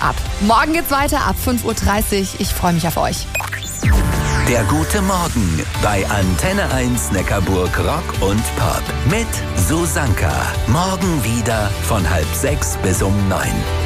ab. Morgen geht's weiter ab 5.30 Uhr. Ich freue mich auf euch. Der gute Morgen bei Antenne 1 Neckarburg Rock und Pop mit Susanka. Morgen wieder von 5:30 bis 9.